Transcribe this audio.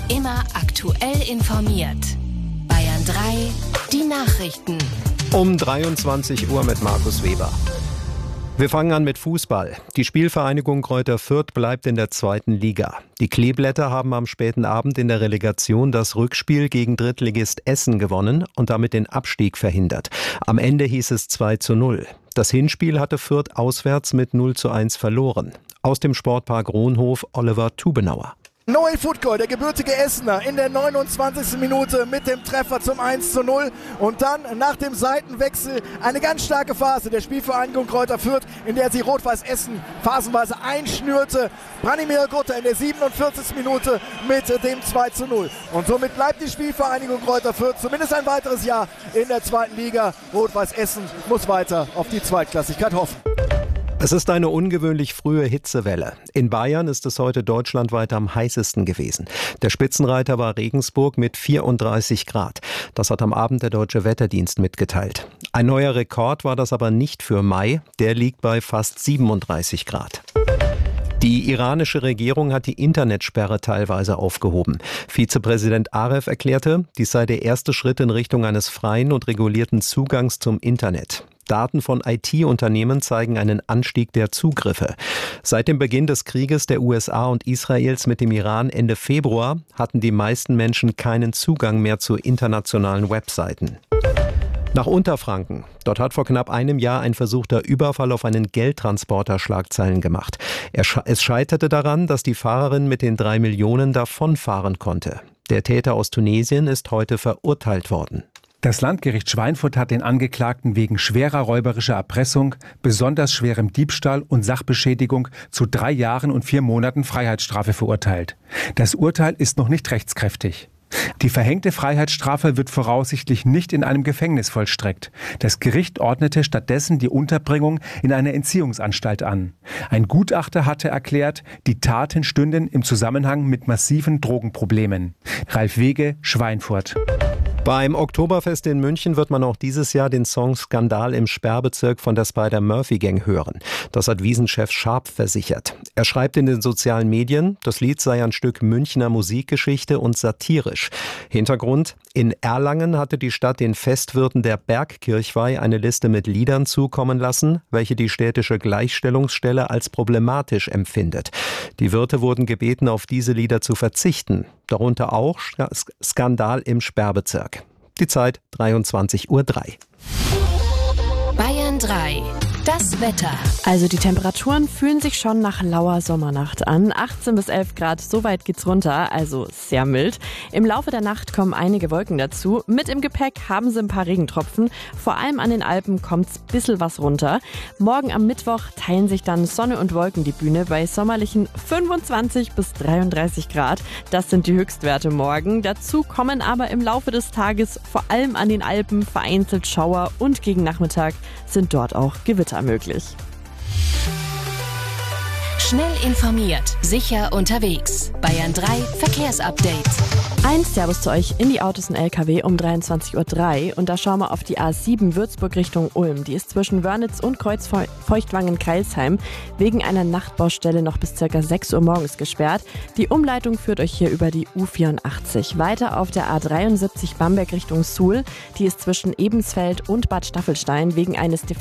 Immer aktuell informiert. Bayern 3, die Nachrichten. Um 23 Uhr mit Markus Weber. Wir fangen an mit Fußball. Die Spielvereinigung Greuther Fürth bleibt in der 2. Liga. Die Kleeblätter haben am späten Abend in der Relegation das Rückspiel gegen Drittligist Essen gewonnen und damit den Abstieg verhindert. Am Ende hieß es 2:0. Das Hinspiel hatte Fürth auswärts mit 0:1 verloren. Aus dem Sportpark Ronhof Oliver Tubenauer. Noel Futgol, der gebürtige Essener, in der 29. Minute mit dem Treffer zum 1:0 und dann nach dem Seitenwechsel eine ganz starke Phase der Spielvereinigung Greuther Fürth, in der sie Rot-Weiß Essen phasenweise einschnürte. Branimir Gutter in der 47. Minute mit dem 2:0 und somit bleibt die Spielvereinigung Greuther Fürth zumindest ein weiteres Jahr in der 2. Liga. Rot-Weiß Essen muss weiter auf die Zweitklassigkeit hoffen. Es ist eine ungewöhnlich frühe Hitzewelle. In Bayern ist es heute deutschlandweit am heißesten gewesen. Der Spitzenreiter war Regensburg mit 34 Grad. Das hat am Abend der Deutsche Wetterdienst mitgeteilt. Ein neuer Rekord war das aber nicht für Mai. Der liegt bei fast 37 Grad. Die iranische Regierung hat die Internetsperre teilweise aufgehoben. Vizepräsident Aref erklärte, dies sei der erste Schritt in Richtung eines freien und regulierten Zugangs zum Internet. Daten von IT-Unternehmen zeigen einen Anstieg der Zugriffe. Seit dem Beginn des Krieges der USA und Israels mit dem Iran Ende Februar hatten die meisten Menschen keinen Zugang mehr zu internationalen Webseiten. Nach Unterfranken. Dort hat vor knapp einem Jahr ein versuchter Überfall auf einen Geldtransporter Schlagzeilen gemacht. Es scheiterte daran, dass die Fahrerin mit den 3 Millionen davonfahren konnte. Der Täter aus Tunesien ist heute verurteilt worden. Das Landgericht Schweinfurt hat den Angeklagten wegen schwerer räuberischer Erpressung, besonders schwerem Diebstahl und Sachbeschädigung zu 3 Jahren und 4 Monaten Freiheitsstrafe verurteilt. Das Urteil ist noch nicht rechtskräftig. Die verhängte Freiheitsstrafe wird voraussichtlich nicht in einem Gefängnis vollstreckt. Das Gericht ordnete stattdessen die Unterbringung in einer Entziehungsanstalt an. Ein Gutachter hatte erklärt, die Taten stünden im Zusammenhang mit massiven Drogenproblemen. Ralf Wege, Schweinfurt. Beim Oktoberfest in München wird man auch dieses Jahr den Song Skandal im Sperrbezirk von der Spider-Murphy-Gang hören. Das hat Wiesenchef Sharp versichert. Er schreibt in den sozialen Medien, das Lied sei ein Stück Münchner Musikgeschichte und satirisch. Hintergrund: In Erlangen hatte die Stadt den Festwirten der Bergkirchweih eine Liste mit Liedern zukommen lassen, welche die städtische Gleichstellungsstelle als problematisch empfindet. Die Wirte wurden gebeten, auf diese Lieder zu verzichten. Darunter auch Skandal im Sperrbezirk. Die Zeit 23:03 Uhr. Bayern 3, das Wetter. Also die Temperaturen fühlen sich schon nach lauer Sommernacht an. 18 bis 11 Grad, so weit geht's runter, also sehr mild. Im Laufe der Nacht kommen einige Wolken dazu. Mit im Gepäck haben sie ein paar Regentropfen. Vor allem an den Alpen kommt's ein bisschen was runter. Morgen am Mittwoch teilen sich dann Sonne und Wolken die Bühne bei sommerlichen 25 bis 33 Grad. Das sind die Höchstwerte morgen. Dazu kommen aber im Laufe des Tages vor allem an den Alpen vereinzelt Schauer und gegen Nachmittag sind dort auch Gewitter möglich. Schnell informiert, sicher unterwegs. Bayern 3 Verkehrsupdate. Ein Servus zu euch in die Autos und LKW um 23:03 Uhr und da schauen wir auf die A7 Würzburg Richtung Ulm. Die ist zwischen Wörnitz und Kreuzfeuchtwangen-Kreilsheim wegen einer Nachtbaustelle noch bis ca. 6 Uhr morgens gesperrt. Die Umleitung führt euch hier über die U84. Weiter auf der A73 Bamberg Richtung Suhl. Die ist zwischen Ebensfeld und Bad Staffelstein wegen eines